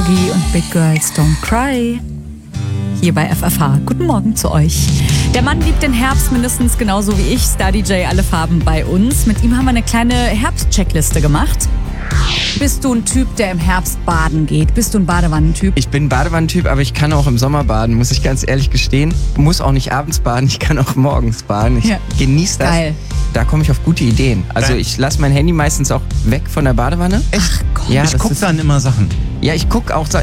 Fergie und Big Girls Don't Cry. Hier bei FFH. Guten Morgen zu euch. Der Mann liebt den Herbst mindestens genauso wie ich. Star DJ Alle Farben bei uns. Mit ihm haben wir eine kleine Herbstcheckliste gemacht. Bist du ein Typ, der im Herbst baden geht? Bist du ein Badewannentyp? Ich bin ein Badewannentyp, aber ich kann auch im Sommer baden, muss ich ganz ehrlich gestehen. Muss auch nicht abends baden, ich kann auch morgens baden. Ich genieße das. Geil. Da komme ich auf gute Ideen. Also ich lasse mein Handy meistens auch weg von der Badewanne. Echt? Ja, Ich gucke dann immer Sachen. Ja, ich gucke auch